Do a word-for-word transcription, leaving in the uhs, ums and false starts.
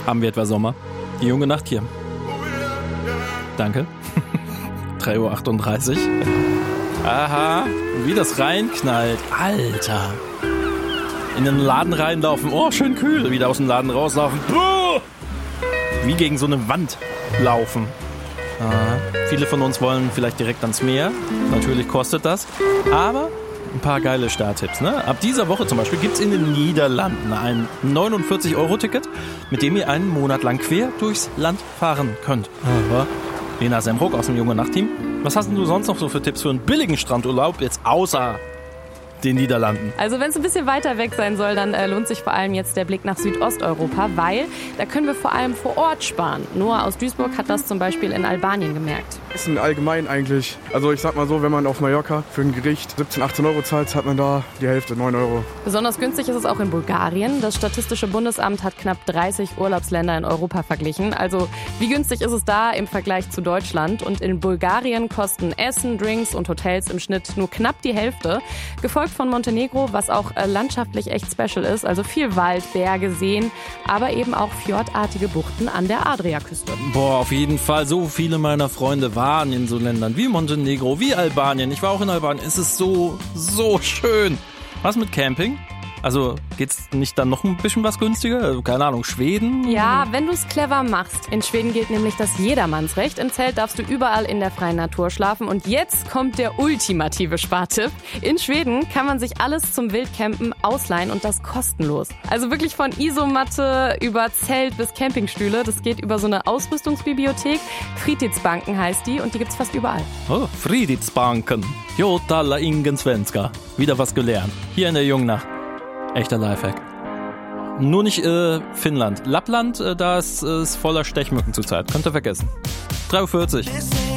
Haben wir etwa Sommer? Die junge Nacht hier. Danke. drei Uhr achtunddreißig. Aha, wie das reinknallt. Alter. In den Laden reinlaufen. Oh, schön kühl. Wieder aus dem Laden rauslaufen. Buh! Wie gegen so eine Wand laufen. Aha. Viele von uns wollen vielleicht direkt ans Meer. Natürlich kostet das. Aber ein paar geile Starttipps. Ne? Ab dieser Woche zum Beispiel gibt es in den Niederlanden ein neunundvierzig Euro Ticket, mit dem ihr einen Monat lang quer durchs Land fahren könnt. Aber Lena Semruck aus dem Junge Nacht-Team, was hast denn du sonst noch so für Tipps für einen billigen Strandurlaub, jetzt außer den Niederlanden? Also wenn es ein bisschen weiter weg sein soll, dann äh, lohnt sich vor allem jetzt der Blick nach Südosteuropa, weil da können wir vor allem vor Ort sparen. Noah aus Duisburg hat das zum Beispiel in Albanien gemerkt. Essen allgemein eigentlich. Also ich sag mal so, wenn man auf Mallorca für ein Gericht siebzehn, achtzehn Euro zahlt, hat man da die Hälfte, neun Euro. Besonders günstig ist es auch in Bulgarien. Das Statistische Bundesamt hat knapp dreißig Urlaubsländer in Europa verglichen. Also wie günstig ist es da im Vergleich zu Deutschland? Und in Bulgarien kosten Essen, Drinks und Hotels im Schnitt nur knapp die Hälfte. Gefolgt von Montenegro, was auch äh, landschaftlich echt special ist. Also viel Wald, Berge, Seen, aber eben auch fjordartige Buchten an der Adriaküste. Boah, auf jeden Fall. So viele meiner Freunde waren in so Ländern wie Montenegro, wie Albanien. Ich war auch in Albanien. Es ist so, so schön. Was mit Camping? Also geht's nicht dann noch ein bisschen was günstiger? Keine Ahnung, Schweden? Ja, wenn du es clever machst. In Schweden gilt nämlich das Jedermannsrecht. Im Zelt darfst du überall in der freien Natur schlafen. Und jetzt kommt der ultimative Spartipp. In Schweden kann man sich alles zum Wildcampen ausleihen und das kostenlos. Also wirklich von Isomatte über Zelt bis Campingstühle. Das geht über so eine Ausrüstungsbibliothek. Fritidsbanken heißt die und die gibt's fast überall. Oh, Fritidsbanken. Jo, talla ingen svenska. Wieder was gelernt. Hier in der Jungen Nacht. Echter Lifehack. Nur nicht äh, Finnland. Lappland, äh, da ist es voller Stechmücken zurzeit. Könnt ihr vergessen. drei Uhr vierzig.